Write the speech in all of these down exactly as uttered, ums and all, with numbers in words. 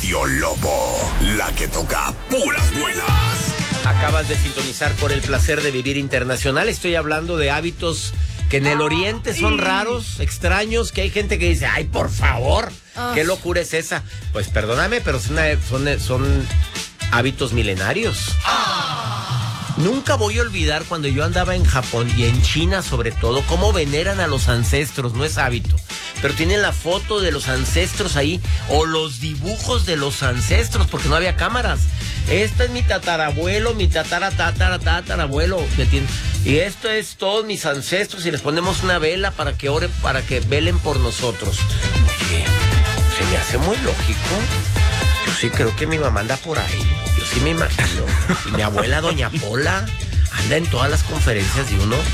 Radio Lobo, la que toca puras buenas. Acabas de sintonizar por el placer de vivir internacional. Estoy hablando de hábitos que en el oriente son raros, extraños, que hay gente que dice, ay, por favor, qué locura es esa. Pues perdóname, pero son, son, son hábitos milenarios. Nunca voy a olvidar cuando yo andaba en Japón y en China sobre todo, cómo veneran a los ancestros, no es hábito, pero tienen la foto de los ancestros ahí o los dibujos de los ancestros porque no había cámaras. Este es mi tatarabuelo, mi tatara, tatara, tatarabuelo. Y esto es todos mis ancestros y les ponemos una vela para que ore, para que velen por nosotros. Oye, se me hace muy lógico. Yo sí creo que mi mamá anda por ahí. Yo sí me imagino. Y mi abuela, doña Pola, anda en todas las conferencias de uno.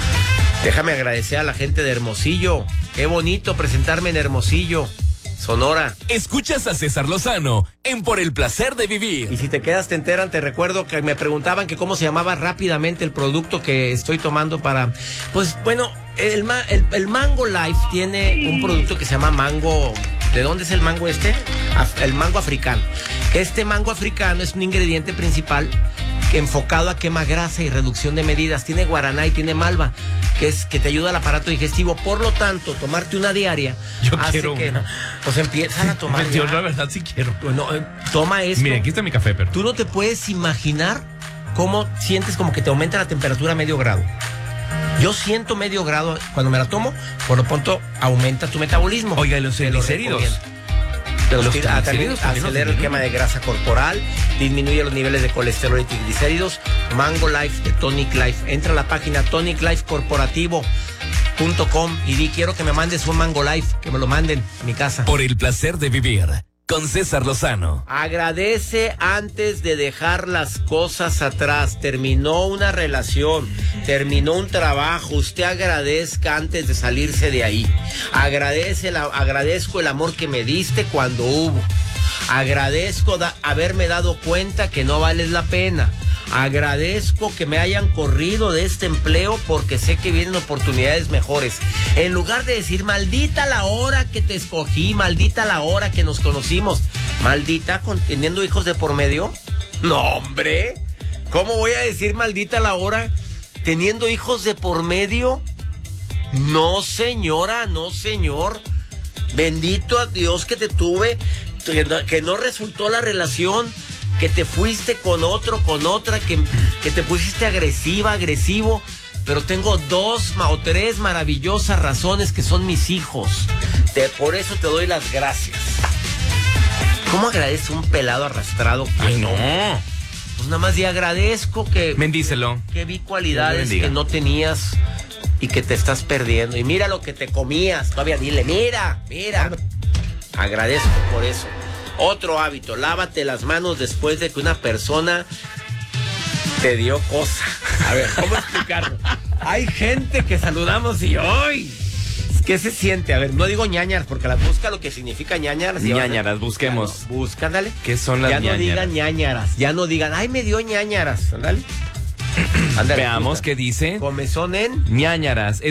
Déjame agradecer a la gente de Hermosillo. Qué bonito presentarme en Hermosillo, Sonora. Escuchas a César Lozano en Por el Placer de Vivir. Y si te quedas, te enteran, te recuerdo que me preguntaban que cómo se llamaba rápidamente el producto que estoy tomando para... Pues bueno, el, el, el Mango Life tiene un producto que se llama Mango... ¿De dónde es el mango este? El mango africano. Este mango africano es un ingrediente principal enfocado a quema grasa y reducción de medidas. Tiene guaraná y tiene malva, que es que te ayuda al aparato digestivo. Por lo tanto, tomarte una diaria Yo hace quiero que, una. Pues empiezan a tomar. Yo la verdad sí quiero. Bueno, toma esto. Mira, aquí está mi café, pero... Tú no te puedes imaginar cómo sientes como que te aumenta la temperatura a medio grado. Yo siento medio grado cuando me la tomo, por lo pronto aumenta tu metabolismo. Oiga, ¿y los triglicéridos? Los Los triglicéridos triglicéridos también acelera los el quema de grasa corporal, disminuye los niveles de colesterol y triglicéridos. Mango Life de Tonic Life. Entra a la página tonic life corporativo punto com y di, quiero que me mandes un Mango Life, que me lo manden a mi casa. Por el Placer de Vivir con César Lozano. Agradece antes de dejar las cosas atrás. Terminó una relación, terminó un trabajo. Usted agradezca antes de salirse de ahí. Agradece la, agradezco el amor que me diste cuando hubo. Agradezco da, haberme dado cuenta que no vales la pena. Agradezco que me hayan corrido de este empleo porque sé que vienen oportunidades mejores. En lugar de decir, maldita la hora que te escogí, maldita la hora que nos conocimos, maldita con, teniendo hijos de por medio. No, hombre, ¿cómo voy a decir maldita la hora teniendo hijos de por medio? No, señora, no, señor. Bendito a Dios que te tuve, que no, que no resultó la relación, que te fuiste con otro, con otra, que, que te pusiste agresiva, agresivo, pero tengo dos o tres maravillosas razones que son mis hijos. Te, por eso te doy las gracias. ¿Cómo agradece un pelado arrastrado? Ay, no. Pues nada más di agradezco que... Bendícelo. Que vi cualidades que no tenías y que te estás perdiendo. Y mira lo que te comías. Todavía dile, mira, mira. Agradezco por eso. Otro hábito, lávate las manos después de que una persona te dio cosa. A ver, ¿cómo explicarlo? Hay gente que saludamos y ¡ay! ¿Qué se siente? A ver, no digo ñañaras, porque la busca lo que significa ñañaras. Ñañaras, busquemos. No, busca, dale. ¿Qué son las ya ñañaras? Ya no digan ñañaras, ya no digan, ¡ay, me dio ñañaras! Ándale. Veamos qué dice. Comezón en Ñañaras.